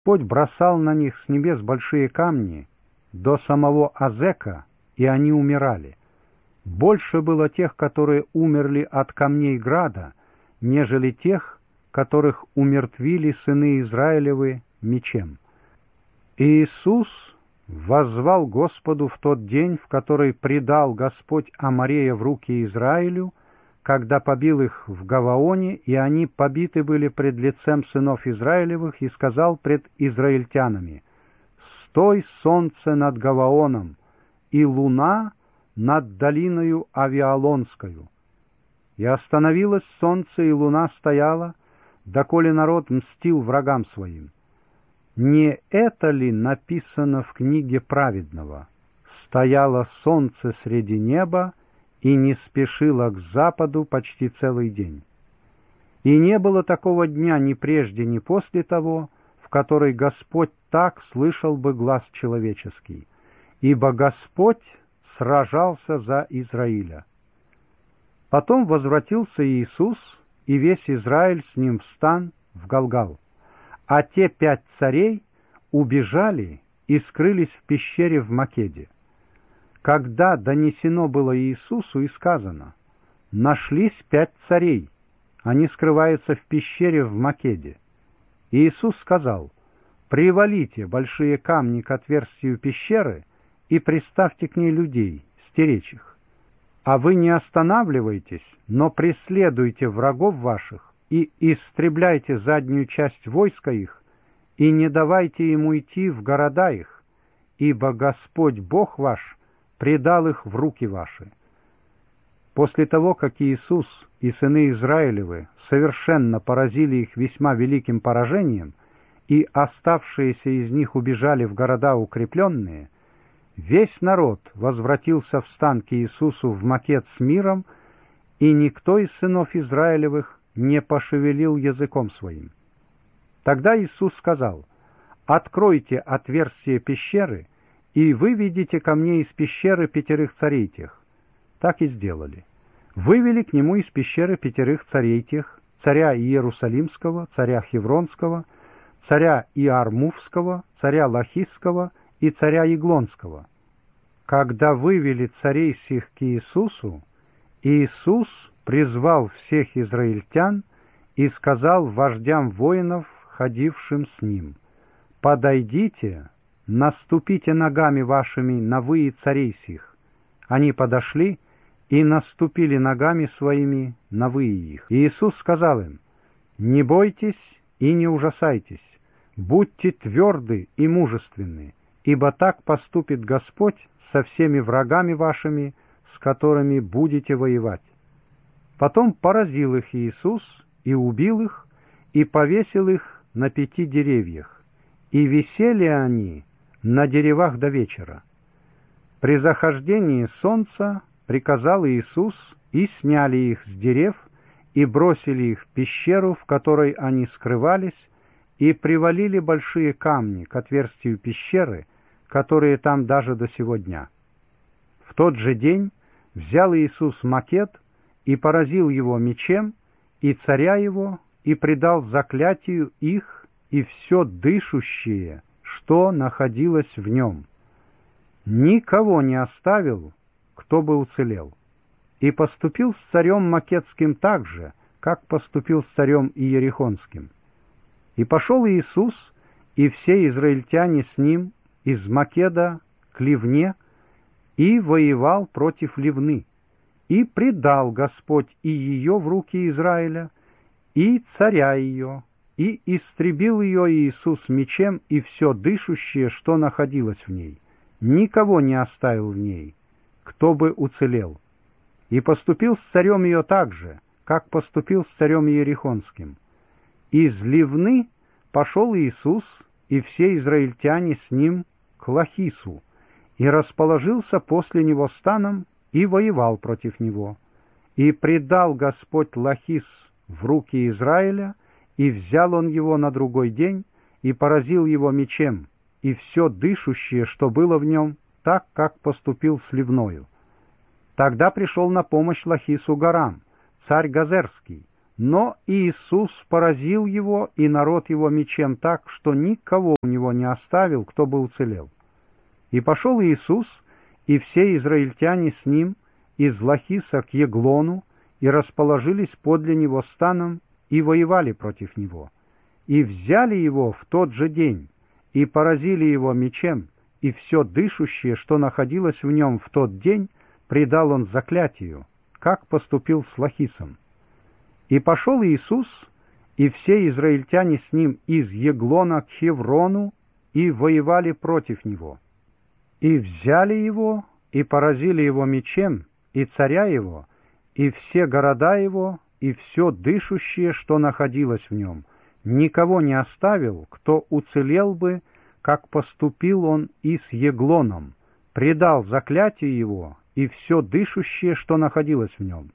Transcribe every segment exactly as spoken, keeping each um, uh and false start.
Господь бросал на них с небес большие камни до самого Азека, и они умирали. Больше было тех, которые умерли от камней града, нежели тех, которых умертвили сыны Израилевы мечем. И Иисус воззвал Господу в тот день, в который предал Господь Аморея в руки Израилю, когда побил их в Гаваоне, и они побиты были пред лицем сынов Израилевых, и сказал пред израильтянами: «Стой, солнце, над Гаваоном, и луна над долиною Авиалонскою». И остановилось солнце, и луна стояла, доколе народ мстил врагам своим. Не это ли написано в книге праведного? «Стояло солнце среди неба, и не спешило к западу почти целый день. И не было такого дня ни прежде, ни после того, в который Господь так слышал бы глас человеческий, ибо Господь сражался за Израиля». Потом возвратился Иисус, и весь Израиль с ним в стан в Галгал, а те пять царей убежали и скрылись в пещере в Македе. Когда донесено было Иисусу, и сказано: «Нашлись пять царей, они скрываются в пещере в Македе». Иисус сказал: «Привалите большие камни к отверстию пещеры и приставьте к ней людей, стеречь их. А вы не останавливайтесь, но преследуйте врагов ваших и истребляйте заднюю часть войска их, и не давайте им уйти в города их, ибо Господь Бог ваш предал их в руки ваши». После того, как Иисус и сыны Израилевы совершенно поразили их весьма великим поражением, и оставшиеся из них убежали в города укрепленные, весь народ возвратился в стан к Иисусу в Макед с миром, и никто из сынов Израилевых не пошевелил языком своим. Тогда Иисус сказал: «Откройте отверстие пещеры, и выведите ко мне из пещеры пятерых царей тех». Так и сделали. Вывели к нему из пещеры пятерых царей тех: царя Иерусалимского, царя Хевронского, царя Иармувского, царя Лахисского и царя Еглонского. Когда вывели царей сих к Иисусу, Иисус призвал всех израильтян и сказал вождям воинов, ходившим с ним: «Подойдите, наступите ногами вашими на выи царей сих». Они подошли и наступили ногами своими на выи их. И Иисус сказал им: «Не бойтесь и не ужасайтесь, будьте тверды и мужественны, ибо так поступит Господь со всеми врагами вашими, с которыми будете воевать». Потом поразил их Иисус и убил их, и повесил их на пяти деревьях, и висели они на деревах до вечера. При захождении солнца приказал Иисус, и сняли их с дерев, и бросили их в пещеру, в которой они скрывались, и привалили большие камни к отверстию пещеры, которые там даже до сего дня. В тот же день взял Иисус Макед и поразил его мечем, и царя его, и предал заклятию их и все дышущее, что находилось в нем. Никого не оставил, кто бы уцелел. И поступил с царем Македским так же, как поступил с царем Иерихонским. И пошел Иисус и все израильтяне с ним из Македа к Ливне, и воевал против Ливны. И предал Господь и ее в руки Израиля, и царя ее, и истребил ее Иисус мечем и все дышущее, что находилось в ней. Никого не оставил в ней, кто бы уцелел. И поступил с царем ее так же, как поступил с царем Иерихонским. Из Ливны пошел Иисус и все израильтяне с ним к Лахису, и расположился после него станом, и воевал против него. И предал Господь Лахис в руки Израиля, и взял он его на другой день, и поразил его мечем, и все дышущее, что было в нем, так, как поступил с Ливною. Тогда пришел на помощь Лахису Гарам, царь Газерский, Но Иисус поразил его и народ его мечем так, что никого у него не оставил, кто бы уцелел. И пошел Иисус, и все израильтяне с ним из Лахиса к Еглону, и расположились подле него станом, и воевали против него. И взяли его в тот же день, и поразили его мечем, и все дышущее, что находилось в нем в тот день, предал он заклятию, как поступил с Лахисом. И пошел Иисус, и все израильтяне с ним из Еглона к Хеврону, и воевали против него. И взяли его, и поразили его мечем, и царя его, и все города его, и все дышущее, что находилось в нем. Никого не оставил, кто уцелел бы, как поступил он и с Еглоном, предал заклятие его, и все дышущее, что находилось в нем.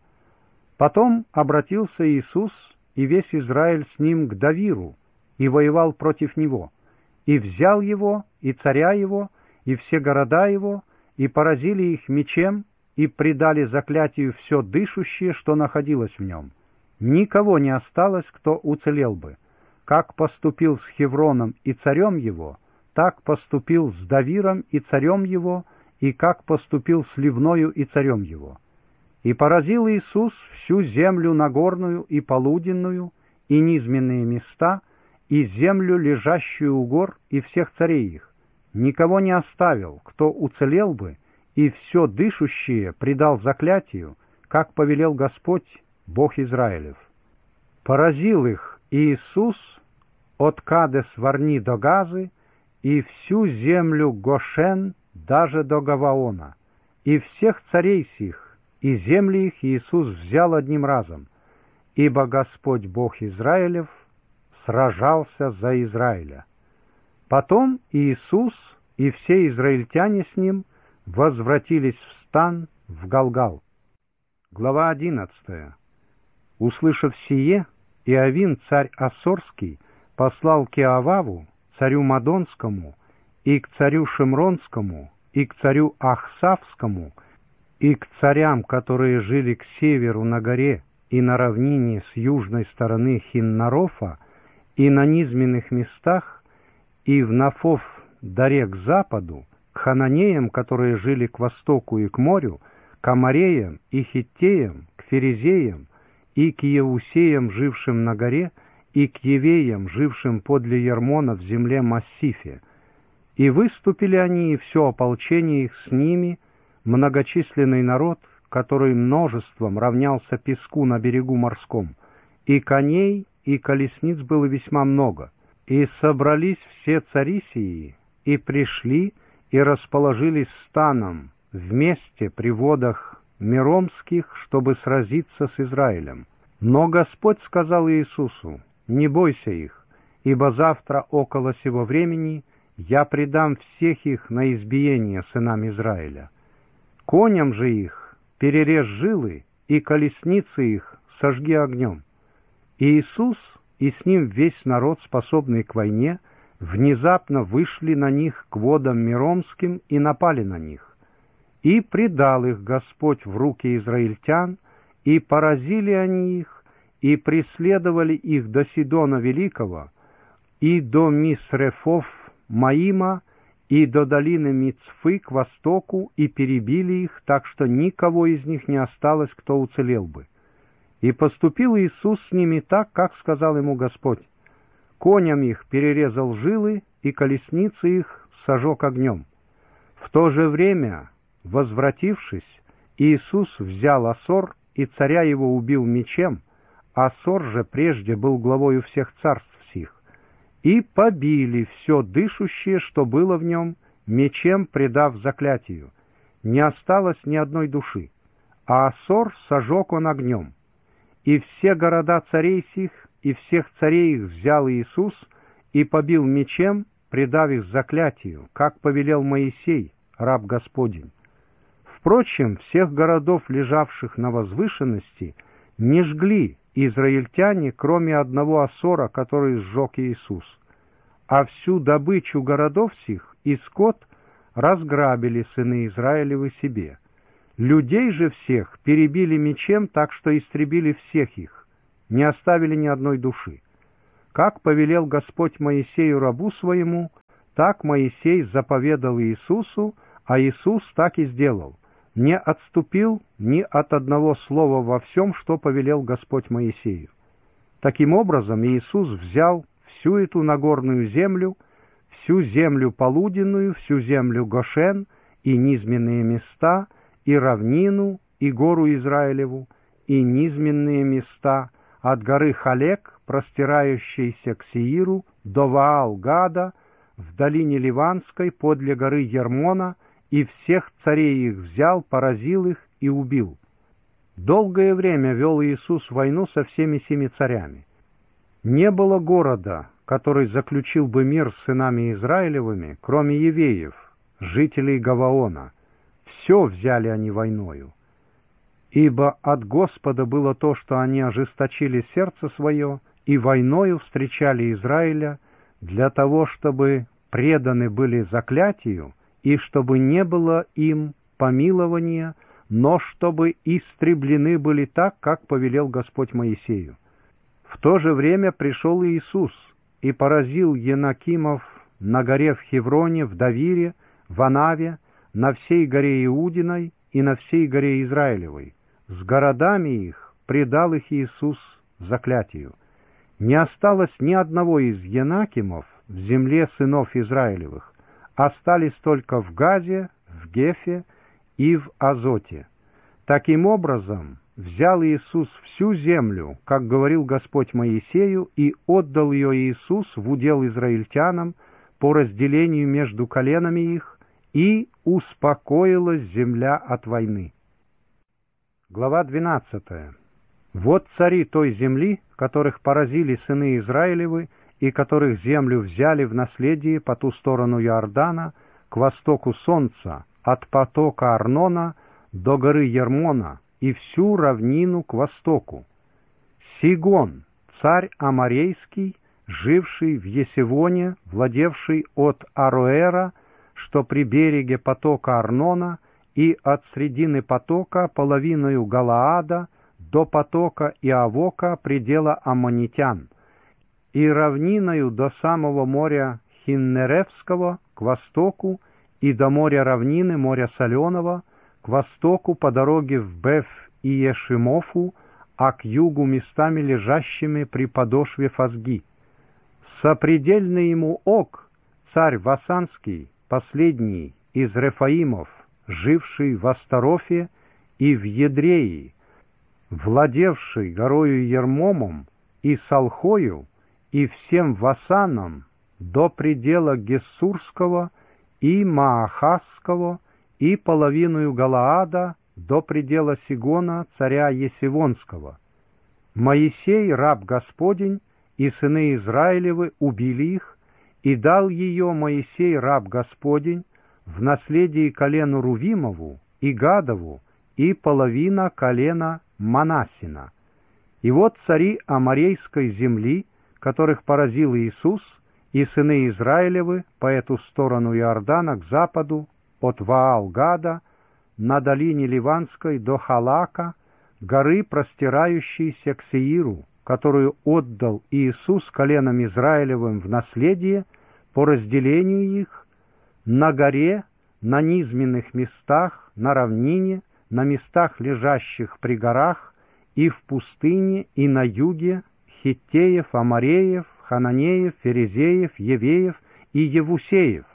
Потом обратился Иисус и весь Израиль с ним к Давиру, и воевал против него, и взял его, и царя его, и все города его, и поразили их мечем, и предали заклятию все дышущее, что находилось в нем. Никого не осталось, кто уцелел бы. Как поступил с Хевроном и царем его, так поступил с Давиром и царем его, и как поступил с Ливною и царем его. И поразил Иисус всю землю нагорную и полуденную, и низменные места, и землю, лежащую у гор, и всех царей их. Никого не оставил, кто уцелел бы, и все дышущее предал заклятию, как повелел Господь, Бог Израилев. Поразил их Иисус от Кадес-Варни до Газы, и всю землю Гошен даже до Гаваона, и всех царей сих, и земли их Иисус взял одним разом, ибо Господь Бог Израилев сражался за Израиля. Потом Иисус и все израильтяне с ним возвратились в стан в Галгал. Глава одиннадцатая. Услышав сие, Иовин, царь Ассорский, послал к Иоваву, царю Мадонскому, и к царю Шимронскому, и к царю Ахсавскому, и к царям, которые жили к северу на горе и на равнине с южной стороны Хиннарофа, и на низменных местах, и в Нафов-даре к западу, к хананеям, которые жили к востоку и к морю, к амореям и хиттеям, к ферезеям, и к Евусеям, жившим на горе, и к евеям, жившим подле Ярмона в земле Массифе. И выступили они, и все ополчение их с ними, многочисленный народ, который множеством равнялся песку на берегу морском, и коней, и колесниц было весьма много. И собрались все цари сии, и пришли, и расположились станом вместе при водах Миромских, чтобы сразиться с Израилем. Но Господь сказал Иисусу: «Не бойся их, ибо завтра около сего времени я предам всех их на избиение сынам Израиля. Коням же их перережь жилы, и колесницы их сожги огнем». И Иисус и с ним весь народ, способный к войне, внезапно вышли на них к водам Миромским и напали на них. И предал их Господь в руки израильтян, и поразили они их, и преследовали их до Сидона Великого, и до Мисрефов Маима, и до долины Мицфы к востоку, и перебили их, так что никого из них не осталось, кто уцелел бы. И поступил Иисус с ними так, как сказал ему Господь. Коням их перерезал жилы, и колесницы их сожег огнем. В то же время, возвратившись, Иисус взял Ассор, и царя его убил мечем. Ассор же прежде был главою всех царств сих. И побили все дышущее, что было в нем, мечем предав заклятию. Не осталось ни одной души, а Ассор сожег он огнем. И все города царей сих, и всех царей их взял Иисус, и побил мечем, предав их заклятию, как повелел Моисей, раб Господень. Впрочем, всех городов, лежавших на возвышенности, не жгли израильтяне, кроме одного Ассора, который сжег Иисус. А всю добычу городов сих и скот разграбили сыны Израилевы себе. Людей же всех перебили мечем, так что истребили всех их. не оставили ни одной души. Как повелел Господь Моисею рабу своему, так Моисей заповедал Иисусу, а Иисус так и сделал. Не отступил ни от одного слова во всем, что повелел Господь Моисею. Таким образом, Иисус взял всю эту Нагорную землю, всю землю полуденную, всю землю Гошен, и низменные места, и равнину, и гору Израилеву, и низменные места, от горы Халек, простирающейся к Сеиру, до Ваал-Гада, в долине Ливанской, подле горы Ермона, и всех царей их взял, поразил их и убил. Долгое время вел Иисус войну со всеми семи царями. Не было города, который заключил бы мир с сынами Израилевыми, кроме евеев, жителей Гаваона. Все взяли они войною. Ибо от Господа было то, что они ожесточили сердце свое и войною встречали Израиля, для того, чтобы преданы были заклятию, и чтобы не было им помилования, но чтобы истреблены были так, как повелел Господь Моисею. В то же время пришел Иисус и поразил Енакимов на горе в Хевроне, в Давире, в Анаве, на всей горе Иудиной и на всей горе Израилевой. С городами их предал их Иисус заклятию. Не осталось ни одного из Енакимов в земле сынов Израилевых, остались только в Газе, в Гефе и в Азоте. Таким образом, взял Иисус всю землю, как говорил Господь Моисею, и отдал ее Иисус в удел израильтянам по разделению между коленами их, и успокоилась земля от войны. Глава двенадцатая. Вот цари той земли, которых поразили сыны Израилевы, и которых землю взяли в наследие по ту сторону Иордана, к востоку солнца, от потока Арнона до горы Ермона, и всю равнину к востоку. Сигон, царь Аморейский, живший в Есевоне, владевший от Ароэра, что при береге потока Арнона, и от средины потока половиною Галаада до потока Иавока, предела аммонитян, и равниною до самого моря Хиннеревского к востоку, и до моря равнины, моря Соленого, к востоку по дороге в Беф и Ешимофу, а к югу местами лежащими при подошве Фазги. Сопредельный ему Ог, царь Васанский, последний из Рефаимов, живший в Астарофе и в Едреи, владевший горою Ермомом и Салхою и всем Васаном до предела Гессурского и Маахасского и половиною Галаада до предела Сигона, царя Есевонского. Моисей, раб Господень, и сыны Израилевы убили их, и дал ее Моисей, раб Господень, в наследие колену Рувимову и Гадову и половина колена Манассина. И вот цари Аморейской земли, которых поразил Иисус, и сыны Израилевы по эту сторону Иордана к западу, от Ваал-Гада, на долине Ливанской до Халака, горы, простирающейся к Сеиру, которую отдал Иисус коленам Израилевым в наследие по разделению их, на горе, на низменных местах, на равнине, на местах, лежащих при горах, и в пустыне, и на юге, Хиттеев, Амореев, Хананеев, Ферезеев, Евеев и Евусеев.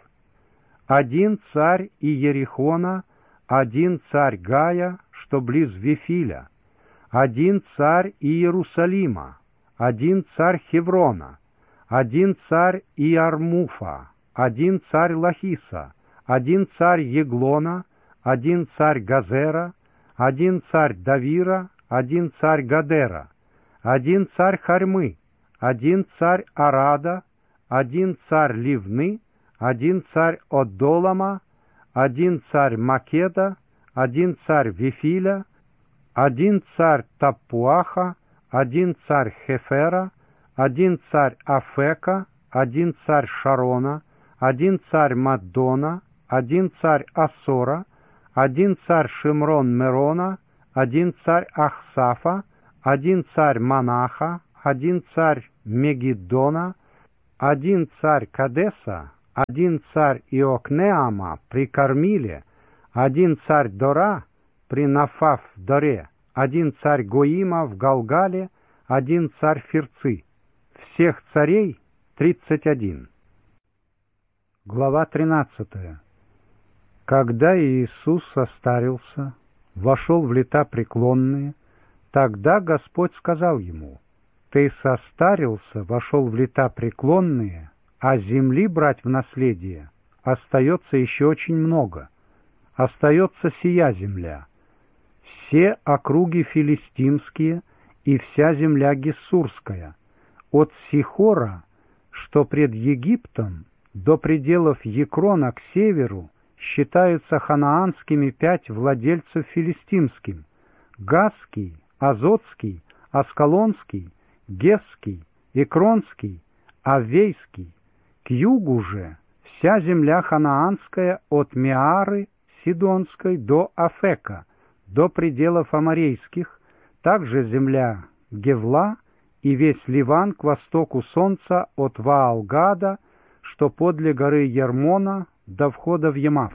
Один царь Иерихона, один царь Гая, что близ Вифиля, один царь Иерусалима, один царь Хеврона, один царь Иармуфа, один царь Лахиса, один царь Еглона, один царь Газера, один царь Давира, один царь Гадера, один царь Харьмы, один царь Арада, один царь Ливны, один царь Одолама, один царь Македа, один царь Вифиля, один царь Таппуаха, один царь Хефера, один царь Афека, один царь Шарона, один царь Маддона, один царь Ассора, один царь Шимрон-Мерона, один царь Ахсафа, один царь Манаха, один царь Мегиддона, один царь Кадеса, один царь Иокнеама при Кармиле, один царь Дора при Нафав Доре, один царь Гоима в Галгале, один царь Фирцы. Всех царей тридцать один. Глава тринадцатая. Когда Иисус состарился, вошел в лета преклонные, тогда Господь сказал ему: «Ты состарился, вошел в лета преклонные, а земли брать в наследие остается еще очень много. Остается сия земля, все округи филистимские и вся земля гессурская, от Сихора, что пред Египтом, до пределов Екрона к северу, считаются ханаанскими пять владельцев филистимским: Газский, Азотский, Аскалонский, Гесский, Экронский, Авейский. К югу же вся земля ханаанская от Меары Сидонской до Афека, до пределов Аморейских, также земля Гевла и весь Ливан к востоку солнца от Ваалгада, что подле горы Ермона, до входа в Емав.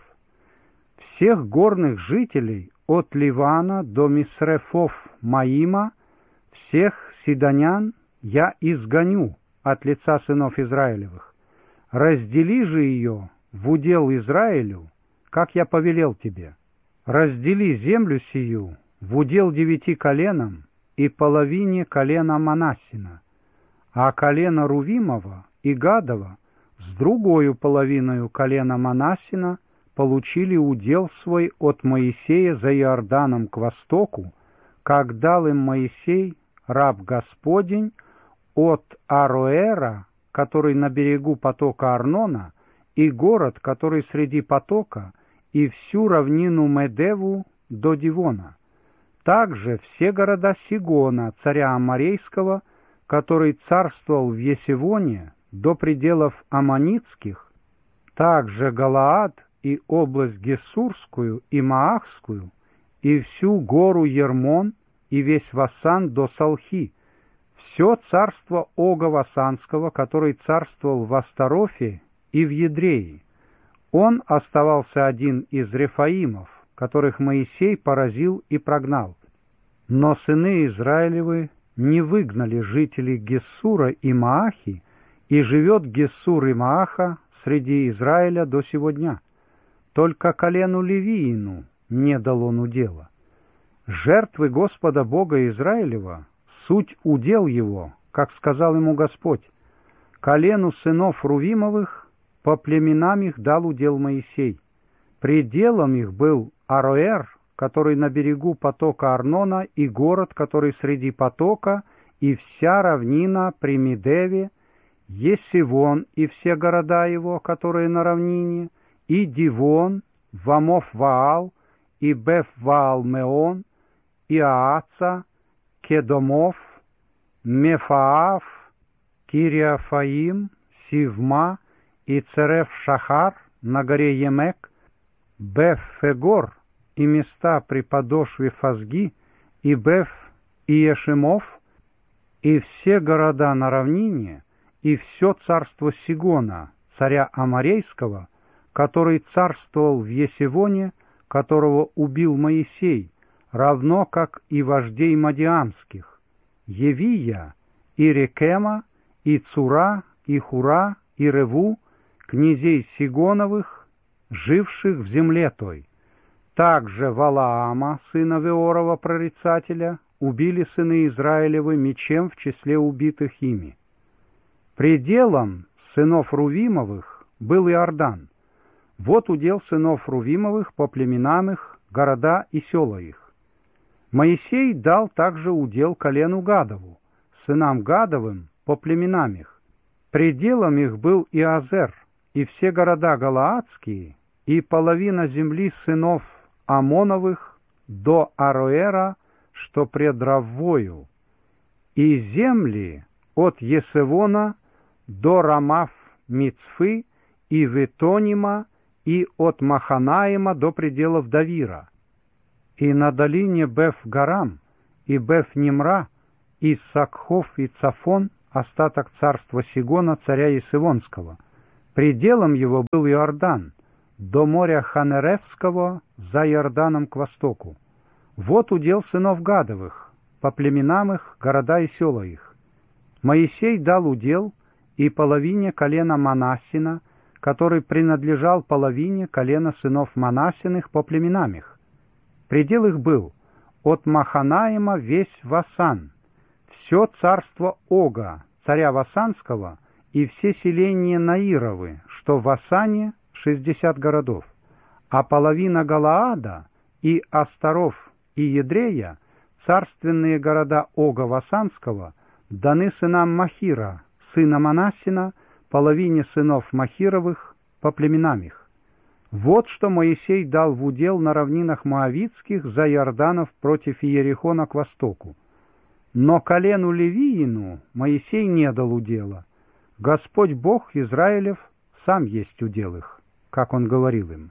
Всех горных жителей от Ливана до Мисрефов Маима, всех сидонян я изгоню от лица сынов Израилевых. Раздели же ее в удел Израилю, как я повелел тебе. Раздели землю сию в удел девяти коленам и половине колена Манассина, а колено Рувимова и Гадова с другою половиною колена Манассина получили удел свой от Моисея за Иорданом к востоку, как дал им Моисей, раб Господень, от Ароэра, который на берегу потока Арнона, и город, который среди потока, и всю равнину Медеву до Дивона. Также все города Сигона, царя Аморейского, который царствовал в Есевоне, до пределов Аммонитских, также Галаад и область Гессурскую и Маахскую, и всю гору Ермон, и весь Васан до Салхи, все царство Ога Васанского, который царствовал в Астарофе и в Едрее. Он оставался один из Рефаимов, которых Моисей поразил и прогнал. Но сыны Израилевы не выгнали жителей Гессура и Маахи, и живет Гессур и Мааха среди Израиля до сего дня. Только колену Левиину не дал он удела. Жертвы Господа Бога Израилева суть удел его, как сказал ему Господь. Колену сынов Рувимовых по племенам их дал удел Моисей. Пределом их был Ароэр, который на берегу потока Арнона, и город, который среди потока, и вся равнина при Медеве, Есивон и все города его, которые на равнине, и Дивон, Вамов-Ваал, и Беф-Ваал-Меон, и Ааца, Кедомов, Мефаав, Кириафаим, Сивма и Цереф-Шахар на горе Емек, Беф-Фегор и места при подошве Фазги, и Беф-Иешимов, и все города на равнине, и все царство Сигона, царя Аморейского, который царствовал в Есевоне, которого убил Моисей, равно как и вождей Мадиамских, Евия, и Рекема, и Цура, и Хура, и Реву, князей Сигоновых, живших в земле той. Также Валаама, сына Веорова, прорицателя, убили сыны Израилевы мечем в числе убитых ими. Пределом сынов Рувимовых был Иордан. Вот удел сынов Рувимовых по племенам их, города и села их. Моисей дал также удел колену Гадову, сынам Гадовым по племенам их. Пределом их был Иазер, и все города галаадские, и половина земли сынов Амоновых до Ароэра, что пред Раввою, и земли от Есевона до Рамав-Мицфы и Ветонима, и от Маханаима до пределов Давира, и на долине Беф-Гарам и Беф-Нимра и Сакхов и Цафон, остаток царства Сигона, царя Исывонского. Пределом его был Иордан, до моря Ханеревского, за Иорданом к востоку. Вот удел сынов Гадовых, по племенам их, города и села их. Моисей дал удел и половине колена Манассина, который принадлежал половине колена сынов Манассиных по племенам их. Предел их был от Маханаима весь Васан, все царство Ога, царя Васанского, и все селения Наировы, что в Васане шестьдесят городов, а половина Галаада и Астаров и Едрея, царственные города Ога Васанского, даны сынам Махира, сына Манассина, половине сынов Махировых, по племенам их. Вот что Моисей дал в удел на равнинах Моавитских за Иорданов против Иерихона к востоку. Но колену Левиину Моисей не дал удела. Господь Бог Израилев сам есть удел их, как он говорил им.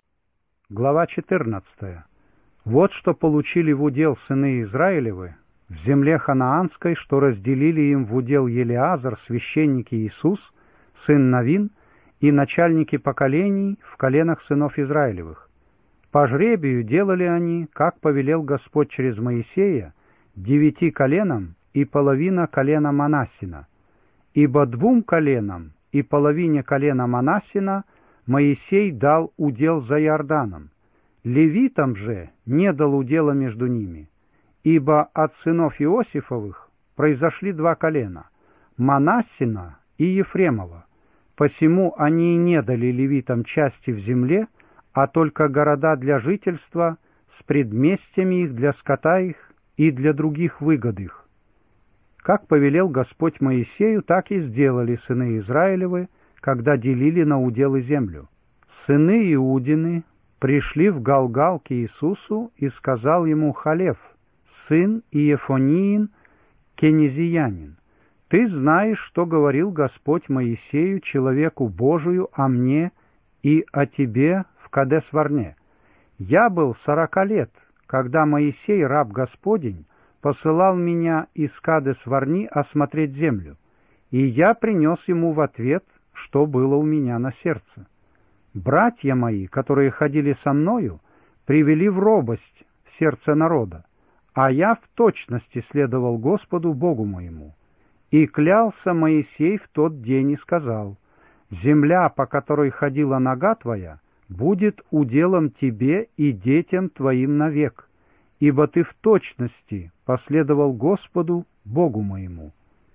Глава четырнадцатая. Вот что получили в удел сыны Израилевы в земле ханаанской, что разделили им в удел Елеазар, священник Иисус, сын Навин, и начальники поколений в коленах сынов Израилевых. По жребию делали они, как повелел Господь через Моисея, девяти коленам и половина колена Манассина. Ибо двум коленам и половине колена Манассина Моисей дал удел за Иорданом. Левитам же не дал удела между ними, ибо от сынов Иосифовых произошли два колена – Манассина и Ефремова. Посему они и не дали левитам части в земле, а только города для жительства с предместьями их для скота их и для других выгод их. Как повелел Господь Моисею, так и сделали сыны Израилевы, когда делили на уделы землю. Сыны Иудины пришли в Галгал к Иисусу, и сказал ему Халев, сын Иефониин, кенезиянин: «Ты знаешь, что говорил Господь Моисею, человеку Божию, о мне и о тебе в Кадес-Варне. Я был сорока лет, когда Моисей, раб Господень, посылал меня из Кадес-Варни осмотреть землю, и я принес ему в ответ, что было у меня на сердце. Братья мои, которые ходили со мною, привели в робость в сердце народа, а я в точности следовал Господу Богу моему. И клялся Моисей в тот день и сказал: земля, по которой ходила нога твоя, будет уделом тебе и детям твоим навек, ибо ты в точности последовал Господу Богу моему.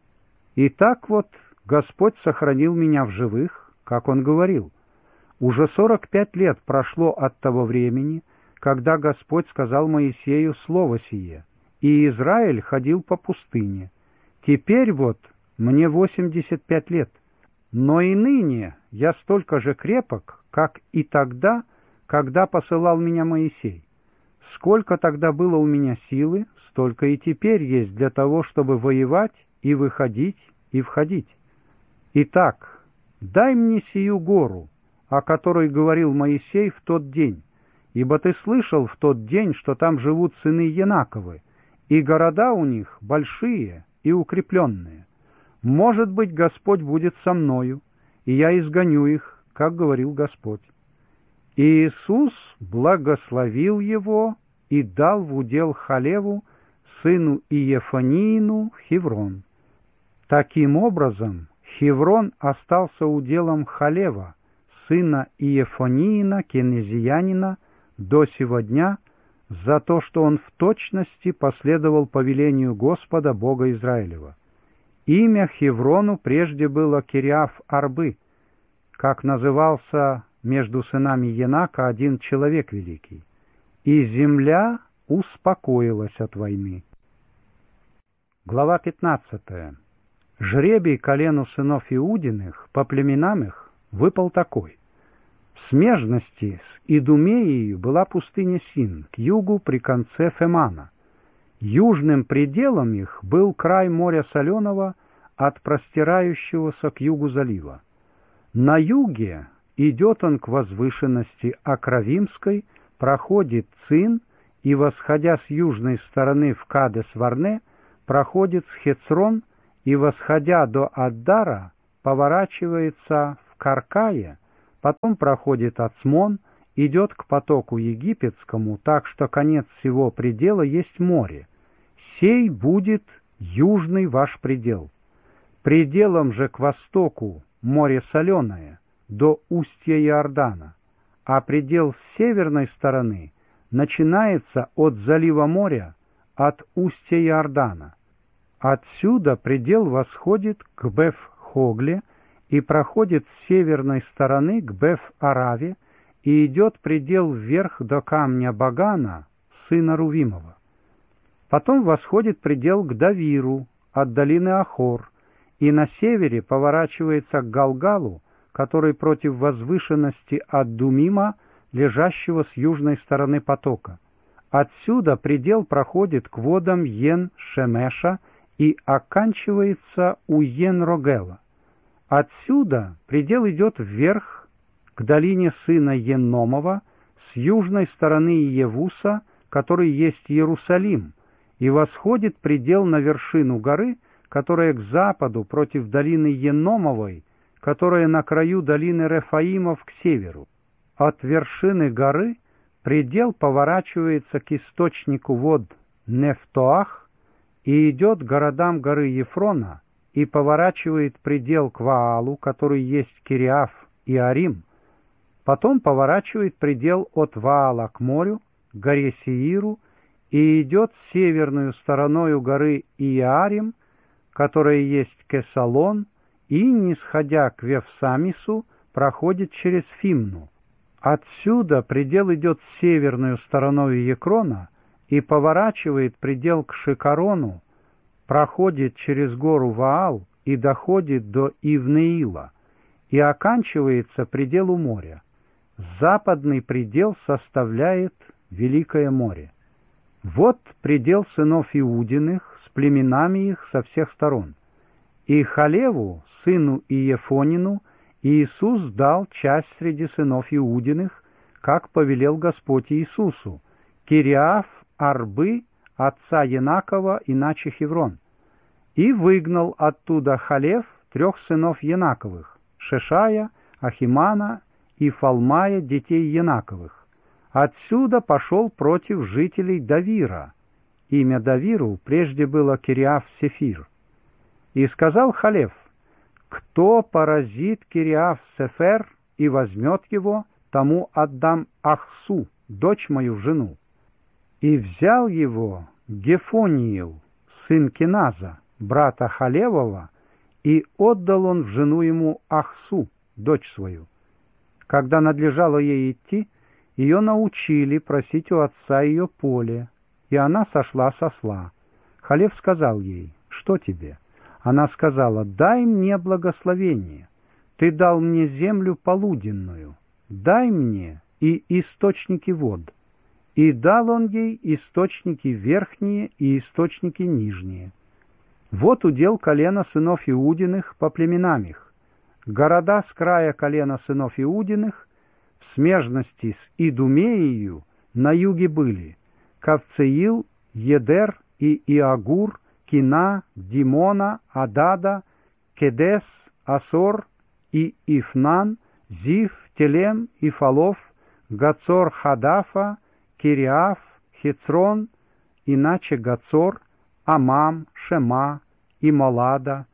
И так вот Господь сохранил меня в живых, как Он говорил. Уже сорок пять лет прошло от того времени, когда Господь сказал Моисею слово сие, и Израиль ходил по пустыне. Теперь вот мне восемьдесят пять лет, но и ныне я столько же крепок, как и тогда, когда посылал меня Моисей. Сколько тогда было у меня силы, столько и теперь есть для того, чтобы воевать и выходить и входить. Итак, дай мне сию гору, о которой говорил Моисей в тот день, ибо ты слышал в тот день, что там живут сыны Янаковы, и города у них большие и укрепленные. Может быть, Господь будет со мною, и я изгоню их, как говорил Господь. И Иисус благословил его и дал в удел Халеву, сыну Иефониину, Хеврон. Таким образом, Хеврон остался уделом Халева, сына Иефониина, кенезиянина, до сего дня, за то, что он в точности последовал повелению Господа Бога Израилева. Имя Хеврону прежде было Кириаф-Арбы, как назывался между сынами Енака один человек великий. И земля успокоилась от войны. Глава пятнадцатая. Жребий колену сынов Иудиных по племенам их выпал такой. В смежности с Идумеей была пустыня Син, к югу при конце Фемана. Южным пределом их был край моря Соленого от простирающегося к югу залива. На юге идет он к возвышенности Акравимской, проходит Цин и, восходя с южной стороны в Кадес-Варне, проходит с Хецрон и, восходя до Аддара, поворачивается в Каркае, потом проходит Ацмон, идет к потоку египетскому, так что конец всего предела есть море. Сей будет южный ваш предел. Пределом же к востоку море соленое, до устья Иордана, а предел с северной стороны начинается от залива моря, от устья Иордана. Отсюда предел восходит к Беф-Хогле и проходит с северной стороны к Беф-Араве, и идет предел вверх до камня Багана, сына Рувимова. Потом восходит предел к Давиру, от долины Ахор, и на севере поворачивается к Галгалу, который против возвышенности от Думима, лежащего с южной стороны потока. Отсюда предел проходит к водам Йен-Шемеша и оканчивается у Йен-Рогела. Отсюда предел идет вверх к долине сына Енномова с южной стороны Иевуса, который есть Иерусалим, и восходит предел на вершину горы, которая к западу против долины Енномовой, которая на краю долины Рефаимов к северу. От вершины горы предел поворачивается к источнику вод Нефтоах и идет к городам горы Ефрона и поворачивает предел к Ваалу, который есть Кириаф и Арим. Потом поворачивает предел от Ваала к морю, к горе Сеиру, и идет северную стороною горы Иарим, которая есть Кесалон, и, нисходя к Вевсамису, проходит через Фимну. Отсюда предел идет северную стороною Екрона и поворачивает предел к Шикарону, проходит через гору Ваал и доходит до Ивнеила, и оканчивается пределу моря. Западный предел составляет Великое море. Вот предел сынов Иудиных с племенами их со всех сторон. И Халеву, сыну Иефонину, Иисус дал часть среди сынов Иудиных, как повелел Господь Иисусу, Кириаф Арбы, отца Енакова, иначе Хеврон. И выгнал оттуда Халев трех сынов Енаковых, Шешая, Ахимана и Фалмая, детей Енаковых. Отсюда пошел против жителей Давира. Имя Давиру прежде было Кириаф-Сефир. И сказал Халев: кто поразит Кириаф-Сефер и возьмет его, тому отдам Ахсу, дочь мою, жену. И взял его Гефониил, сын Киназа, брата Халевова, и отдал он в жену ему Ахсу, дочь свою. Когда надлежало ей идти, ее научили просить у отца ее поле, и она сошла с осла. Халев сказал ей: что тебе? Она сказала: дай мне благословение, ты дал мне землю полуденную, дай мне и источники вод. И дал он ей источники верхние и источники нижние. Вот удел колена сынов Иудиных по племенам их. Города с края колена сынов Иудиных в смежности с Идумеею на юге были Кавцеил, Едер и Иагур, Кина, Димона, Адада, Кедес, Асор и Ифнан, Зив, Телем и Фалов, Гацор, Хадафа, Кириаф, Хецрон, иначе Гацор, Амам, Шема и Молада,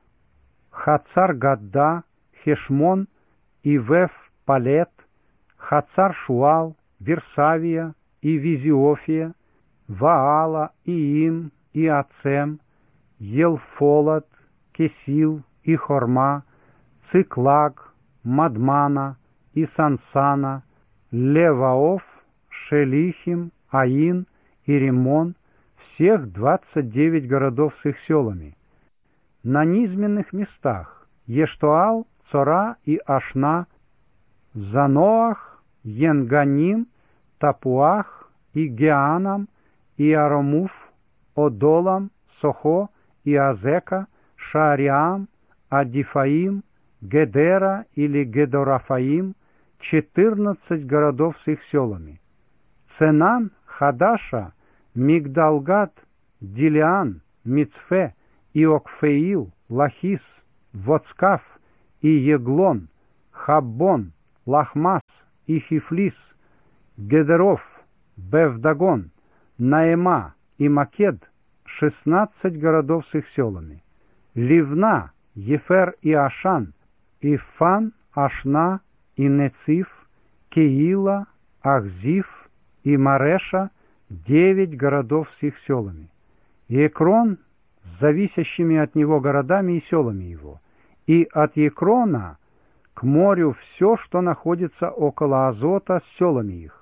Хацар-Гадда, Хешмон и Веф-Палет, Хацар-Шуал, Версавия и Визиофия, Ваала, Иим и Ацем, Елфолот, Кесил и Хорма, Циклаг, Мадмана и Сансана, Леваоф, Шелихим, Аин и Римон, всех двадцать девять городов с их селами. На низменных местах Ештоал, Цора и Ашна, Заноах, Енганим, Тапуах и Геанам и Аромуф, Одолам, Сохо и Азека, Шаариам, Адифаим, Гедера или Гедорафаим, четырнадцать городов с их селами. Ценан, Хадаша, Мигдалгад, Дилиан, Мицфе, и Окфеил, Лахис, Воцкаф, и Еглон, Хаббон, Лахмас, и Хифлис, Гедеров, Бевдагон, Наэма и Макед, шестнадцать городов с их селами. Ливна, Ефер и Ашан, Ифан, Ашна и Нециф, Кеила, Ахзив и Мареша, девять городов с их селами. И Экрон с зависящими от него городами и селами его. И от Екрона к морю все, что находится около Азота с селами их.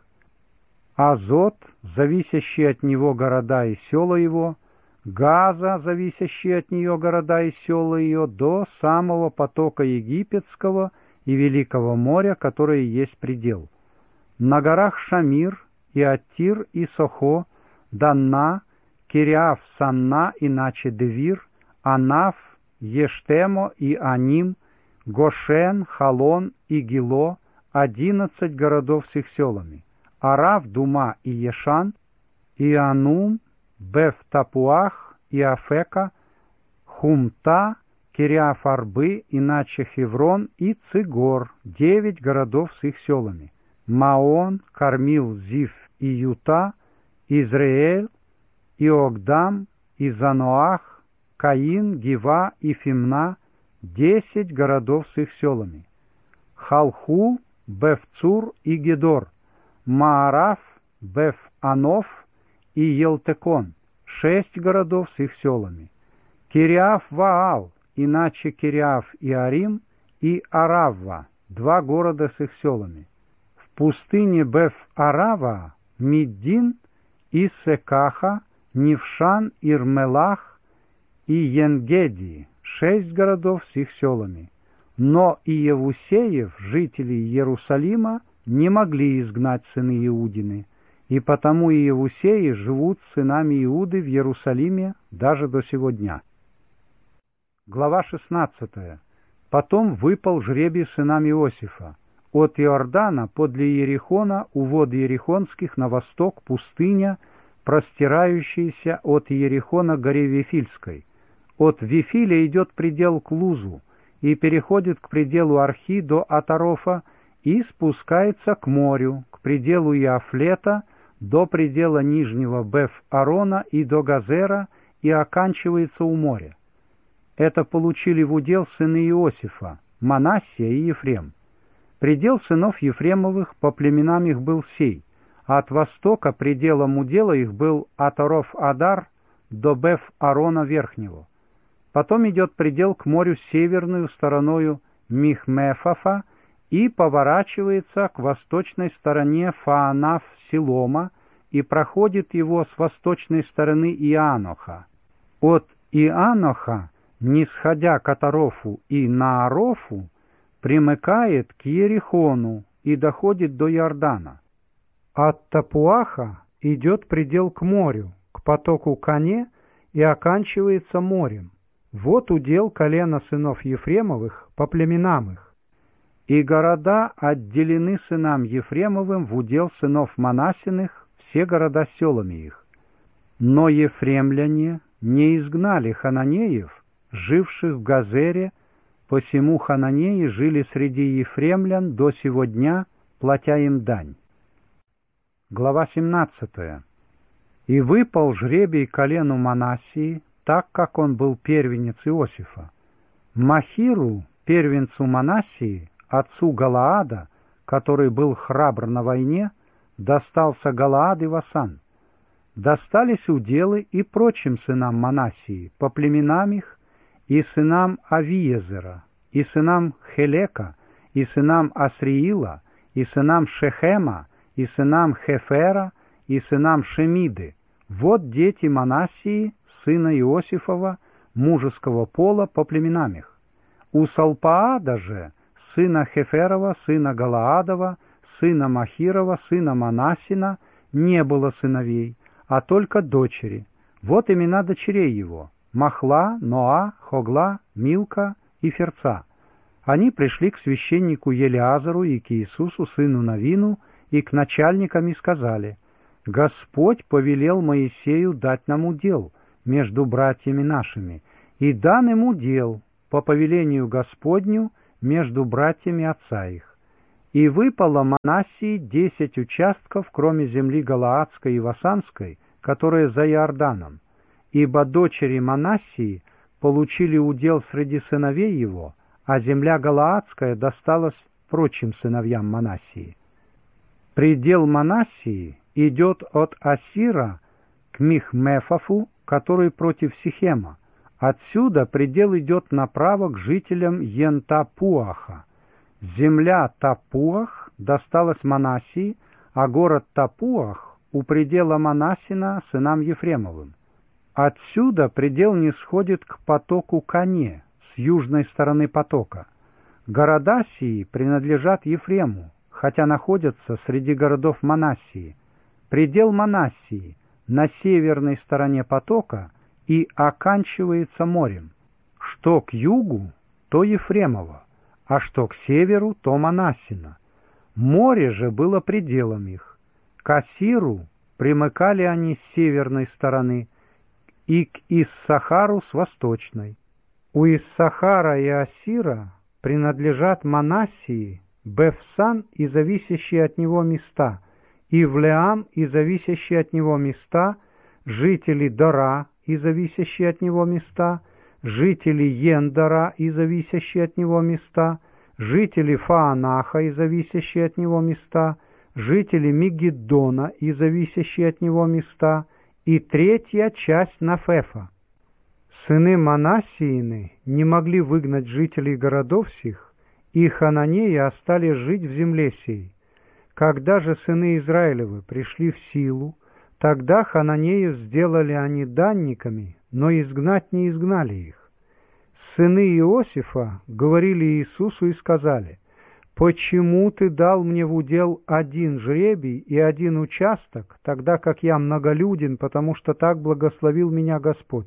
Азот, зависящие от него города и села его, Газа, зависящие от нее города и села ее, до самого потока Египетского и Великого моря, которое есть предел. На горах Шамир и Аттир и Сохо, Данна, Кириаф, Санна, иначе Девир, Анаф, Ештемо и Аним, Гошен, Халон и Гило, одиннадцать городов с их селами. Арав, Дума и Ешан, и Анум, Беф-Тапуах и Афека, Хумта, Кириаф-Арбы, иначе Хеврон и Цигор, девять городов с их селами. Маон, Кармил, Зив и Юта, Израиль, и Огдам, и Заноах, Каин, Гива и Фимна, десять городов с их селами. Халху, Бефцур и Гедор, Маараф, Беф-Анов и Елтекон, шесть городов с их селами. Кириаф-Ваал, иначе Кириаф и Арим, и Аравва, два города с их селами. В пустыне Беф-Арава, Миддин и Секаха, Нившан, Ирмелах и Енгеди, шесть городов с их селами. Но и Иевусеев, жителей Иерусалима, не могли изгнать сыны Иудины, и потому Иевусеи живут с сынами Иуды в Иерусалиме даже до сего дня. Глава шестнадцатая. Потом выпал жребий сынам Иосифа. От Иордана подле Иерихона, у вод Иерихонских, на восток пустыня, простирающаяся от Иерихона к горе Вифильской. От Вифиля идет предел к Лузу и переходит к пределу Архи до Атарофа и спускается к морю, к пределу Иафлета, до предела нижнего Беф-Арона и до Газера, и оканчивается у моря. Это получили в удел сыны Иосифа, Манассия и Ефрем. Предел сынов Ефремовых по племенам их был сей, а от востока пределом удела их был Атаров-Адар до Беф-Арона Верхнего. Потом идет предел к морю северную стороною Михмефафа и поворачивается к восточной стороне Фаанаф-Силома и проходит его с восточной стороны Ианоха. От Ианоха, нисходя к Атарофу и Наарофу, примыкает к Иерихону и доходит до Иордана. От Тапуаха идет предел к морю, к потоку Кане и оканчивается морем. Вот удел колена сынов Ефремовых по племенам их. И города отделены сынам Ефремовым в удел сынов Манассиных, все города с селами их. Но ефремляне не изгнали хананеев, живших в Газере, посему хананеи жили среди ефремлян до сего дня, платя им дань. Глава семнадцатая. И выпал жребий колену Манассии, так как он был первенец Иосифа. Махиру, первенцу Манассии, отцу Галаада, который был храбр на войне, достался Галаад и Васан. Достались уделы и прочим сынам Манассии, по племенам их, и сынам Авиезера, и сынам Хелека, и сынам Асриила, и сынам Шехема, и сынам Хефера, и сынам Шемиды. Вот дети Манассии, сына Иосифова, мужеского пола, по племенам их. У Салпаада же, сына Хеферова, сына Галаадова, сына Махирова, сына Манассина, не было сыновей, а только дочери. Вот имена дочерей его: Махла, Ноа, Хогла, Милка и Ферца. Они пришли к священнику Елиазару и к Иисусу, сыну Навину, и к начальникам и сказали: «Господь повелел Моисею дать нам удел между братьями нашими, и дан им удел по повелению Господню между братьями отца их. И выпало Манассии десять участков, кроме земли Галаадской и Васанской, которая за Иорданом, ибо дочери Манассии получили удел среди сыновей его, а земля Галаадская досталась прочим сыновьям Манассии. Предел Манассии идет от Асира к Михмефафу, который против Сихема. Отсюда предел идет направо к жителям Йен-Тапуаха. Земля Тапуах досталась Манассии, а город Тапуах у предела Манассина сынам Ефремовым. Отсюда предел нисходит к потоку Кане с южной стороны потока. Города сии принадлежат Ефрему, хотя находятся среди городов Манассии. Предел Манассии на северной стороне потока и оканчивается морем. Что к югу, то Ефремово, а что к северу, то Манассина. Море же было пределом их. К Асиру примыкали они с северной стороны, и к Иссахару с восточной. У Иссахара и Асира принадлежат Манассии, Бефсан и зависящие от него места, и Влеам и зависящие от него места, жители Дора и зависящие от него места, жители Ендора и зависящие от него места, жители Фаанаха и зависящие от него места, жители Мигиддона и зависящие от него места, и третья часть Нафефа. Сыны Манассиины не могли выгнать жителей городов сих, и хананеи остались жить в земле сей. Когда же сыны Израилевы пришли в силу, тогда хананеев сделали они данниками, но изгнать не изгнали их. Сыны Иосифа говорили Иисусу и сказали: «Почему ты дал мне в удел один жребий и один участок, тогда как я многолюден, потому что так благословил меня Господь?»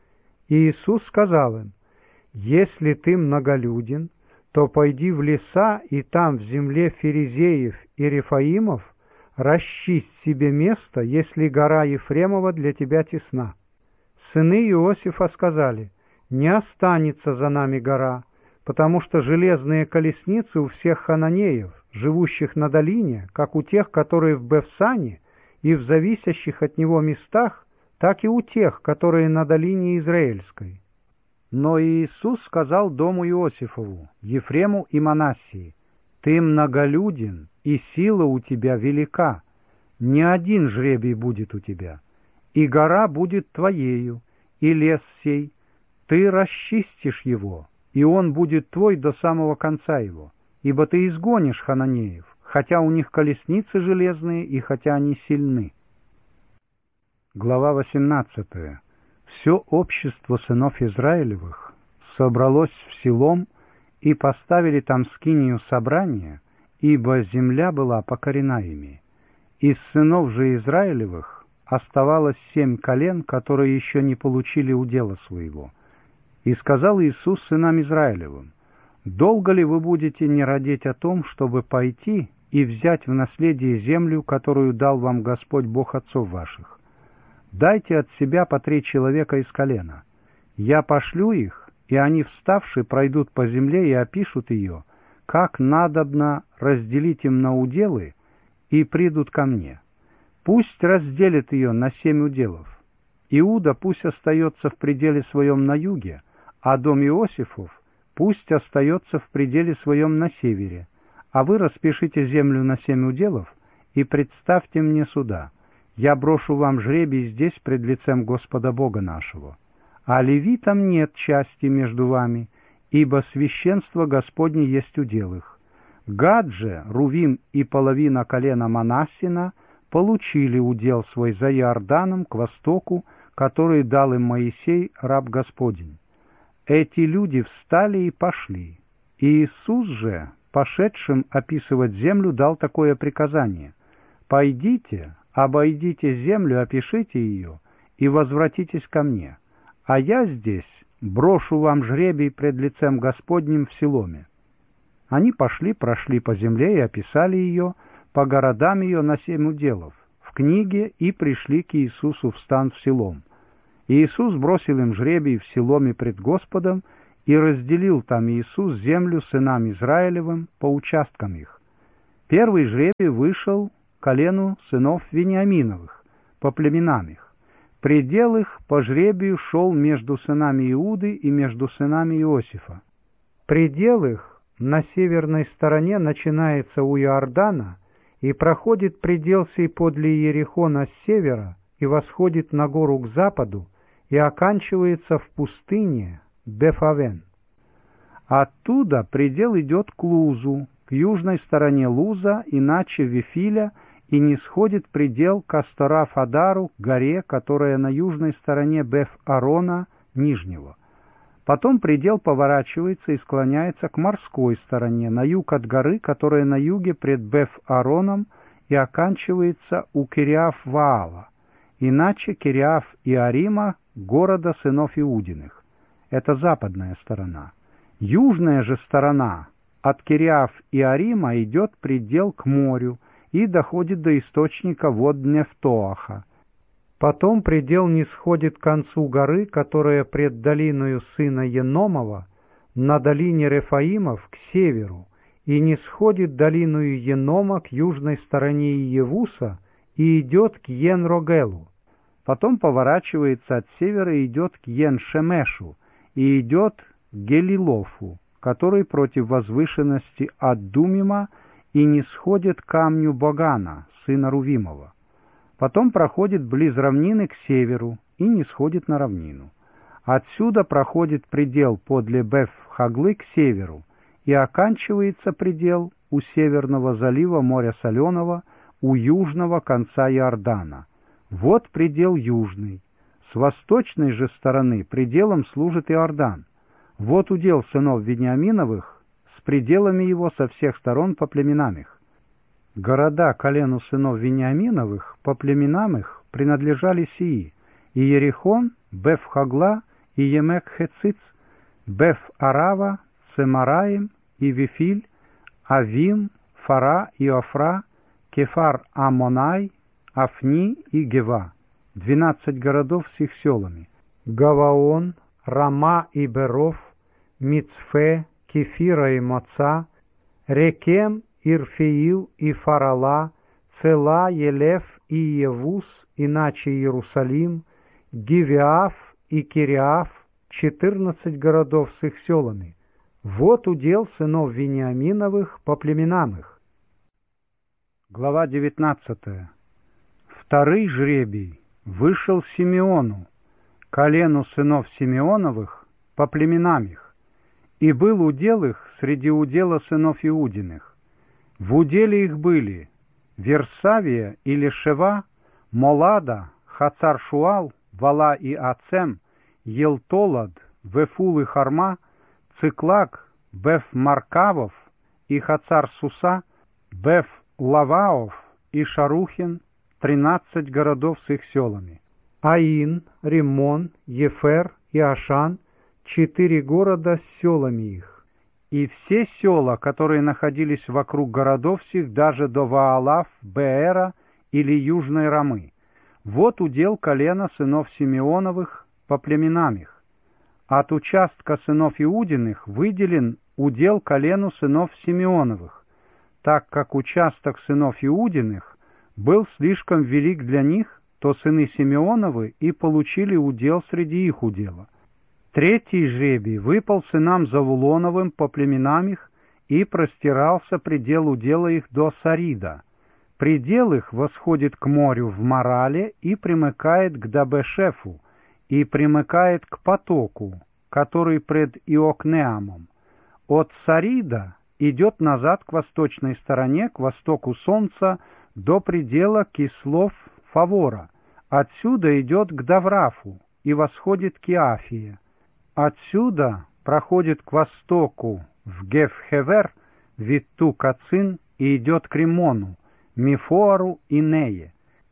И Иисус сказал им: «Если ты многолюден, то пойди в леса, и там, в земле Ферезеев и Рефаимов, расчисть себе место, если гора Ефремова для тебя тесна». Сыны Иосифа сказали: «Не останется за нами гора, потому что железные колесницы у всех хананеев, живущих на долине, как у тех, которые в Бефсане и в зависящих от него местах, так и у тех, которые на долине Израильской». Но Иисус сказал дому Иосифову, Ефрему и Манассии: «Ты многолюден, и сила у тебя велика. Не один жребий будет у тебя, и гора будет твоею, и лес сей. Ты расчистишь его, и он будет твой до самого конца его, ибо ты изгонишь хананеев, хотя у них колесницы железные, и хотя они сильны». Глава восемнадцатая. Все общество сынов Израилевых собралось в Силом и поставили там скинию собрания, ибо земля была покорена ими. Из сынов же Израилевых оставалось семь колен, которые еще не получили удела своего. И сказал Иисус сынам Израилевым: «Долго ли вы будете не радеть о том, чтобы пойти и взять в наследие землю, которую дал вам Господь Бог отцов ваших? Дайте от себя по три человека из колена. Я пошлю их, и они, вставши, пройдут по земле и опишут ее, как надобно разделить им на уделы, и придут ко мне. Пусть разделят ее на семь уделов. Иуда пусть остается в пределе своем на юге, а дом Иосифов пусть остается в пределе своем на севере. А вы распишите землю на семь уделов и представьте мне сюда. Я брошу вам жребий здесь пред лицем Господа Бога нашего. А левитам нет части между вами, ибо священство Господне есть удел их. Гад же, Рувим и половина колена Манассина получили удел свой за Иорданом к востоку, который дал им Моисей, раб Господень. Эти люди встали и пошли. И Иисус же, пошедшим описывать землю, дал такое приказание: «Пойдите, обойдите землю, опишите ее, и возвратитесь ко мне, а я здесь брошу вам жребий пред лицем Господним в Силоме». Они пошли, прошли по земле и описали ее, по городам ее на семь уделов, в книге, и пришли к Иисусу в стан в Силом. И Иисус бросил им жребий в Силоме пред Господом, и разделил там Иисус землю сынам Израилевым по участкам их. Первый жребий вышел колену сынов Вениаминовых, по племенам их. Предел их по жребию шел между сынами Иуды и между сынами Иосифа. Предел их на северной стороне начинается у Иордана и проходит предел сей подле Иерихона с севера и восходит на гору к западу и оканчивается в пустыне Бефавен. Оттуда предел идет к Лузу, к южной стороне Луза, иначе Вифиля, и не сходит предел к Астарафадару, горе, которая на южной стороне Беф-Арона Нижнего. Потом предел поворачивается и склоняется к морской стороне, на юг от горы, которая на юге пред Беф-Ароном, и оканчивается у Кириаф-Ваала, иначе Кириаф-Иарима, города сынов Иудиных. Это западная сторона. Южная же сторона от Кириаф-Иарима идет предел к морю и доходит до источника вод Нефтоаха. Потом предел не сходит к концу горы, которая пред долиною сына Еномова, на долине Рефаимов к северу, и не сходит долиною Енома к южной стороне Иевуса и идет к Йен-Рогелу. Потом поворачивается от севера и идет к Йен-Шемешу, и идет к Гелилофу, который против возвышенности Аддумима, и не сходит к камню Богана, сына Рувимова. Потом проходит близ равнины к северу и не сходит на равнину. Отсюда проходит предел подле Беф-Хаглы к северу, и оканчивается предел у северного залива моря Соленого, у южного конца Иордана. Вот предел южный. С восточной же стороны пределом служит Иордан. Вот удел сынов Вениаминовых с пределами его со всех сторон по племенам их. Города колену сынов Вениаминовых по племенам их принадлежали сии: Иерихон, Беф-Хагла и Емек-Хециц, Беф-Арава, Цемараим и Вифиль, Авим, Фара и Офра, Кефар-Амонай, Афни и Гева. Двенадцать городов с их селами: Гаваон, Рама и Беров, Мицфе, Кефира и Моца, Рекем, Ирфеил и Фарала, Цела, Елеф и Евус, иначе Иерусалим, Гивеаф и Кириаф, четырнадцать городов с их селами. Вот удел сынов Вениаминовых по племенам их. Глава девятнадцатая. Второй жребий вышел Симеону, колену сынов Симеоновых, по племенам их, и был удел их среди удела сынов Иудиных. В уделе их были Версавия или Шева, Молада, Хацар-Шуал, Вала и Ацем, Елтолад, Вефул и Харма, Циклак, Беф-Маркавов и Хацар-Суса, Беф-Лаваов и Шарухин, тринадцать городов с их селами. Аин, Риммон, Ефер и Ашан, четыре города с селами их. И все села, которые находились вокруг городов сих, даже до Ваалав, Беэра или Южной Рамы. Вот удел колена сынов Симеоновых по племенам их. От участка сынов Иудиных выделен удел колену сынов Симеоновых, так как участок сынов Иудиных был слишком велик для них, то сыны Симеоновы и получили удел среди их удела. Третий жребий выпал сынам Завулоновым по племенам их, и простирался предел удела их до Сарида. Предел их восходит к морю в Марале и примыкает к Дабешефу, и примыкает к потоку, который пред Иокнеамом. От Сарида идет назад к восточной стороне, к востоку солнца, до предела Кислов-Фавора. Отсюда идет к Даврафу и восходит к Иафии. Отсюда проходит к востоку в Гефхевер, Витту-Кацин, и идет к Римону, Мифоару и Нее,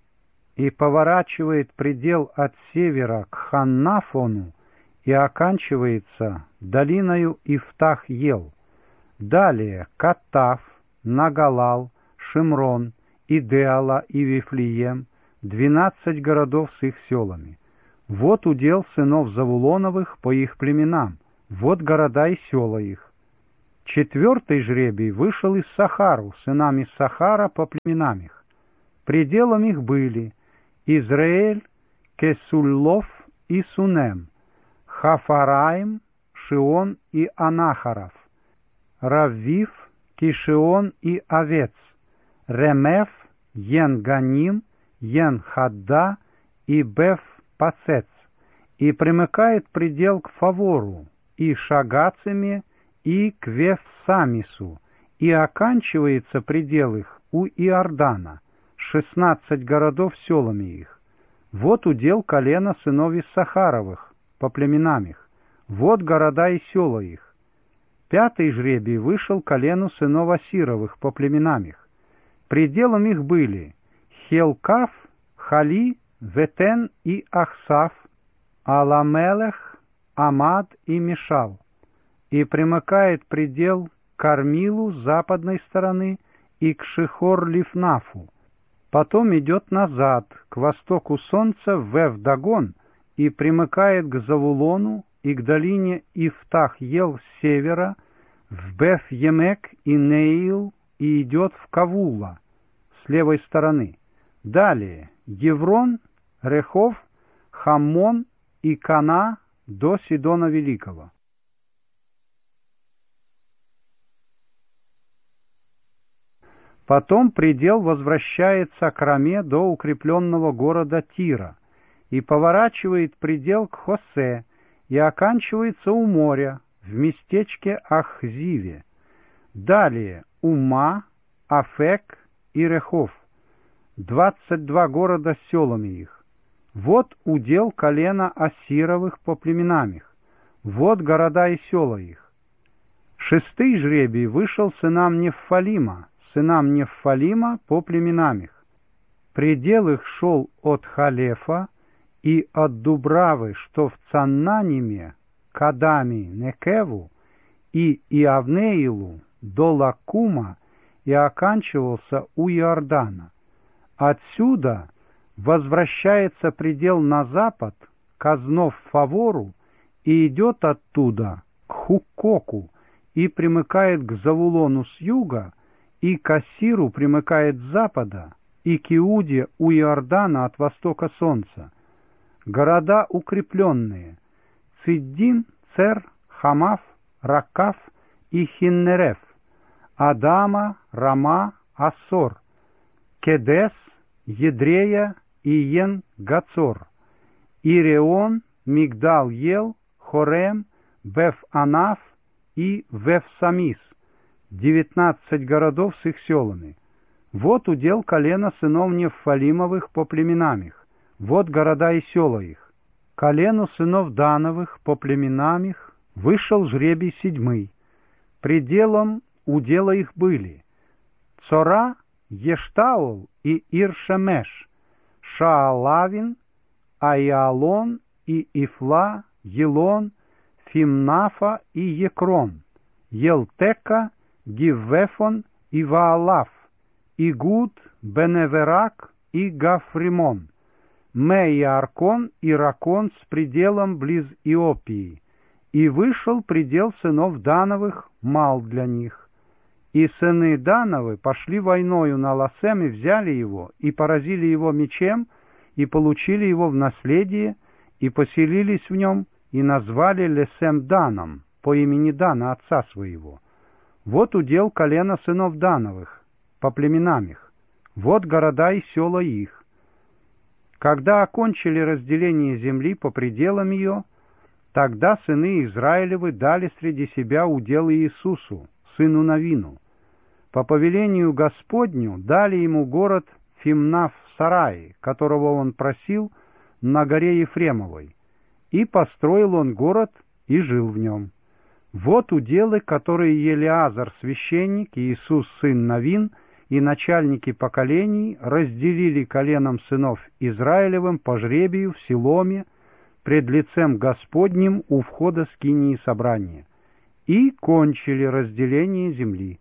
и поворачивает предел от севера к Ханнафону и оканчивается долиною Ифтах-Ел. Далее Каттав, Нагалал, Шимрон, Идеала и Вифлеем, двенадцать городов с их селами. Вот удел сынов Завулоновых по их племенам, вот города и села их. Четвертый жребий вышел из Сахару, сынами Сахара по племенам их. Пределом их были Израиль, Кесуллов и Сунем, Хафараим, Шион и Анахаров, Раввив, Кишион и Овец, Ремеф, Ен-Ганим, Ен-Хадда и Беф-Пацец, и примыкает предел к Фавору, и Шагацами, и к Вефсамису, и оканчивается предел их у Иордана, шестнадцать городов селами их. Вот удел колена сынов Иссахаровых по племенам их, вот города и села их. Пятый жребий вышел колену сынов Асировых по племенам их. Пределом их были Хелкав, Хали, Ветен и Ахсав, Аламелех, Амад и Мишал, и примыкает предел к Кармилу с западной стороны и к Шихор-Лифнафу. Потом идет назад, к востоку солнца, в Эвдагон, и примыкает к Завулону и к долине Ифтах-Ел с севера, в Беф-Емек и Неил, и идет в Кавула с левой стороны. Далее Еврон, Рехов, Хаммон и Кана до Сидона Великого. Потом предел возвращается к Раме до укрепленного города Тира, и поворачивает предел к Хосе, и оканчивается у моря, в местечке Ахзиве. Далее Ума, Афек и Рехов, двадцать два города с селами их. Вот удел колена Асировых по племенам их, вот города и села их. Шестый жребий вышел сынам Неффалима, сынам Неффалима по племенам их. Предел их шел от Халефа и от Дубравы, что в Цаннаниме, Кадами, Некеву и Иавнеилу до Лакума и оканчивался у Иордана. Отсюда возвращается предел на запад, к Азнов-Фавору, и идет оттуда к Хуккоку и примыкает к Завулону с юга, и к Ассиру примыкает с запада, и к Иуде у Иордана от востока солнца. Города укрепленные — Циддим, Цер, Хамав, Ракав и Хиннереф, Адама, Рама, Ассор, Кедес, Едрея и Ен-Гацор, Иреон, Мигдал-Ел, Хорем, Беф-Анаф и Вефсамис, девятнадцать городов с их селами. Вот удел колена сынов Неффалимовых по племенам их, вот города и села их. Колену сынов Дановых по племенам их вышел жребий седьмый. Пределом удела их были Цора, Ештаол и Иршемеш, Шаалавин, Айалон и Ифла, Елон, Фимнафа и Екрон, Елтека, Гиввефон и Ваалав, Игуд, Беневерак и Гафримон, Ме и Аркон и Ракон с пределом близ Иопии, и вышел предел сынов Дановых мал для них. И сыны Дановы пошли войною на Ласем и взяли его, и поразили его мечем, и получили его в наследие, и поселились в нем, и назвали Лесем Даном, по имени Дана, отца своего. Вот удел колена сынов Дановых, по племенам их, вот города и села их. Когда окончили разделение земли по пределам ее, тогда сыны Израилевы дали среди себя удел Иисусу, сыну Навину. По повелению Господню дали ему город Фимнаф в Сарае, которого он просил на горе Ефремовой, и построил он город и жил в нем. Вот уделы, которые Елиазар священник и Иисус сын Навин и начальники поколений разделили коленам сынов Израилевым по жребию в Силоме пред лицем Господним у входа скинии собрания, и кончили разделение земли.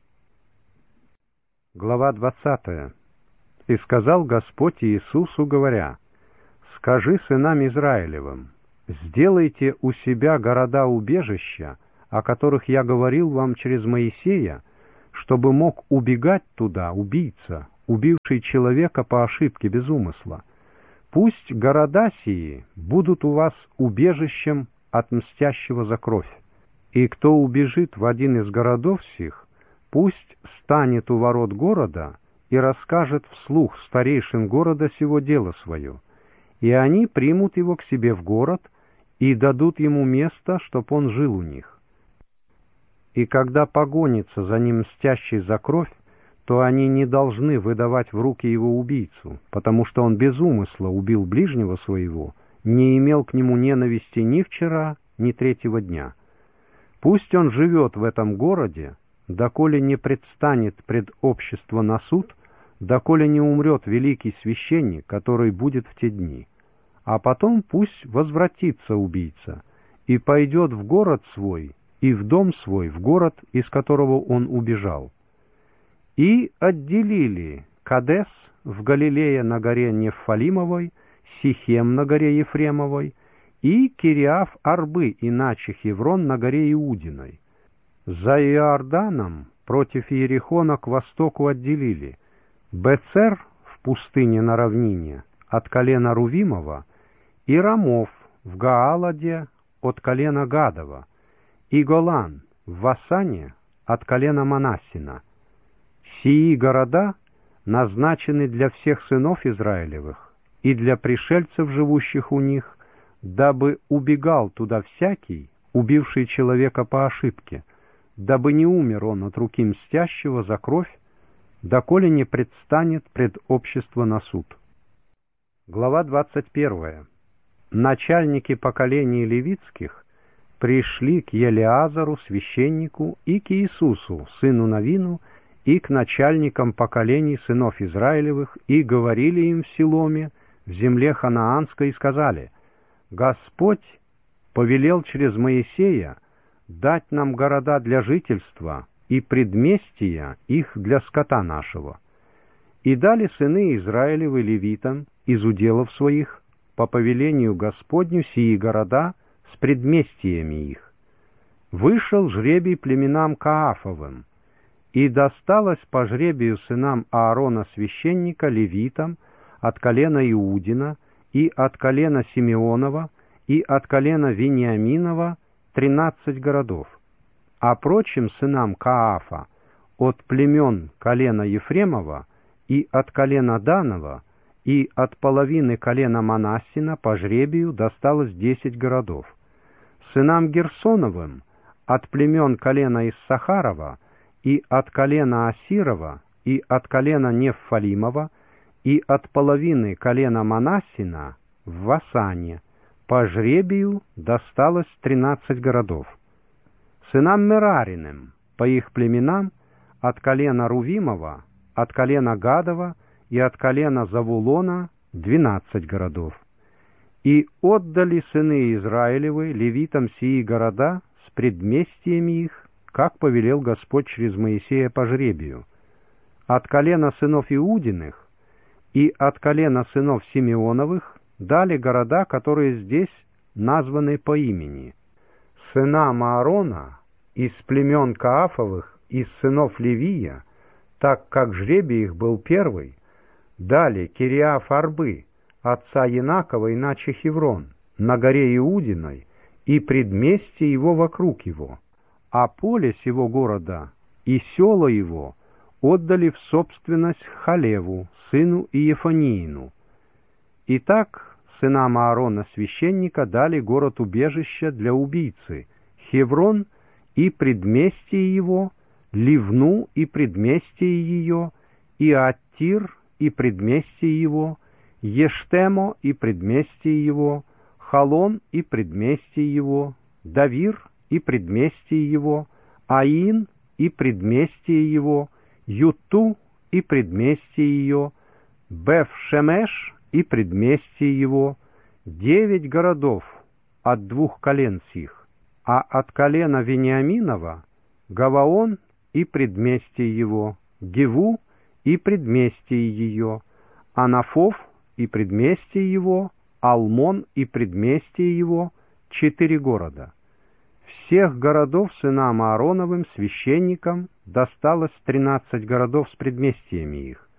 Глава двадцатая. «И сказал Господь Иисусу, говоря: «Скажи сынам Израилевым, сделайте у себя города-убежища, о которых я говорил вам через Моисея, чтобы мог убегать туда убийца, убивший человека по ошибке без умысла. Пусть города сии будут у вас убежищем от мстящего за кровь. И кто убежит в один из городов сих, пусть станет у ворот города и расскажет вслух старейшин города сего дело свое, и они примут его к себе в город и дадут ему место, чтоб он жил у них. И когда погонится за ним мстящий за кровь, то они не должны выдавать в руки его убийцу, потому что он без умысла убил ближнего своего, не имел к нему ненависти ни вчера, ни третьего дня. Пусть он живет в этом городе, доколе не предстанет пред общество на суд, доколе не умрет великий священник, который будет в те дни. А потом пусть возвратится убийца и пойдет в город свой и в дом свой, в город, из которого он убежал. И отделили Кадес в Галилее на горе Нефалимовой, Сихем на горе Ефремовой и Кириаф-Арбы, иначе Хеврон на горе Иудиной. За Иорданом против Иерихона к востоку отделили Бецер в пустыне на равнине от колена Рувимова и Рамов в Гааладе от колена Гадова и Голан в Васане от колена Манассина. Сии города назначены для всех сынов Израилевых и для пришельцев, живущих у них, дабы убегал туда всякий, убивший человека по ошибке, дабы не умер он от руки мстящего за кровь, доколе не предстанет пред общество на суд. Глава двадцать первая. Начальники поколений левитских пришли к Елеазару, священнику, и к Иисусу, сыну Навину, и к начальникам поколений сынов Израилевых, и говорили им в Силоме, в земле ханаанской, и сказали: «Господь повелел через Моисея дать нам города для жительства и предместия их для скота нашего. И дали сыны Израилевы левитам из уделов своих по повелению Господню сии города с предместиями их. Вышел жребий племенам Каафовым, и досталось по жребию сынам Аарона священника левитам от колена Иудина и от колена Симеонова и от колена Вениаминова тринадцать городов, а прочим сынам Каафа от племен колена Ефремова и от колена Данова и от половины колена Манассина по жребию досталось десять городов. Сынам Герсоновым от племен колена Иссахарова и от колена Асирова и от колена Неффалимова и от половины колена Манассина в Васане по жребию досталось тринадцать городов. Сынам Мерариным по их племенам от колена Рувимова, от колена Гадова и от колена Завулона двенадцать городов. И отдали сыны Израилевы левитам сии города с предместиями их, как повелел Господь через Моисея по жребию. От колена сынов Иудиных и от колена сынов Симеоновых дали города, которые здесь названы по имени. Сынам Аарона из племен Каафовых, из сынов Левия, так как жребий их был первый, дали Кириаф-Арбы, отца Янакова, иначе Хеврон, на горе Иудиной, и предместье его вокруг его, а поле сего города и села его отдали в собственность Халеву, сыну Иефаниину. Итак, сынам Аарона священника дали город-убежище для убийцы, Хеврон и предместье его, Ливну и предместье ее, и Аттир и предместье его, Ештемо и предместье его, Халон и предместье его, Давир и предместье его, Аин и предместье его, Юту и предместье ее, Беф-Шемеш и предместье его, девять городов от двух колен сих, а от колена Вениаминова Гаваон и предместье его, Геву и предместье ее, Анафов и предместье его, Алмон и предместье его, четыре города. Всех городов сынам Аароновым, священникам, досталось тринадцать городов с предместьями их.